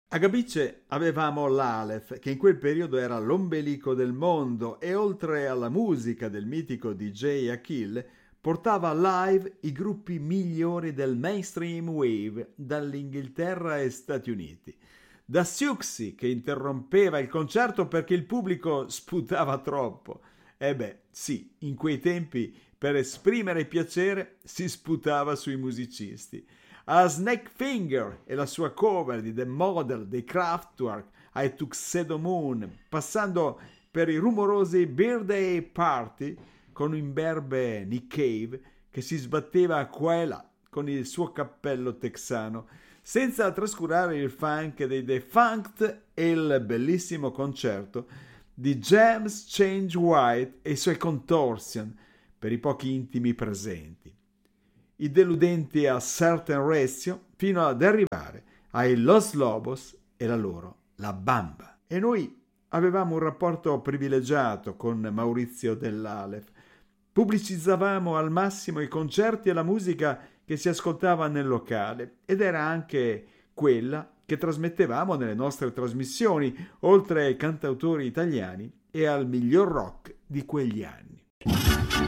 A Gabice avevamo l'Aleph, che in quel periodo era l'ombelico del mondo e oltre alla musica del mitico DJ Achille, portava live i gruppi migliori del mainstream wave dall'Inghilterra e Stati Uniti. Da Siouxsie che interrompeva il concerto perché il pubblico sputava troppo. E beh, sì, in quei tempi per esprimere piacere si sputava sui musicisti. A Snake Finger e la sua cover di The Model dei Kraftwerk ai Tuxedo Moon, passando per i rumorosi Birthday Party con un imberbe Nick Cave che si sbatteva qua e là con il suo cappello texano, senza trascurare il funk dei Defunct e il bellissimo concerto di James Change White e i suoi Contortion per i pochi intimi presenti, i deludenti a Certain Ratio fino ad arrivare ai Los Lobos e la loro La Bamba. E noi avevamo un rapporto privilegiato con Maurizio dell'Aleph. Pubblicizzavamo al massimo i concerti e la musica che si ascoltava nel locale ed era anche quella che trasmettevamo nelle nostre trasmissioni, oltre ai cantautori italiani e al miglior rock di quegli anni.